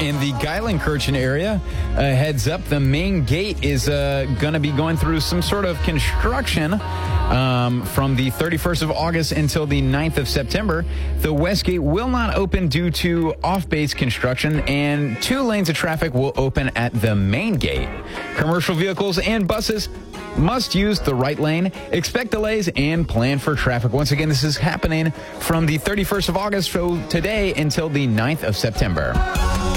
in the Geilenkirchen area. Heads up, the main gate is going to be going through some sort of construction from the 31st of August until the 9th of September. The west gate will not open due to off-base construction, and 2 lanes of traffic will open at the main gate. Commercial vehicles and buses must use the right lane, expect delays, and plan for traffic. Once again, this is happening from the 31st of August, so today, until the 9th of September.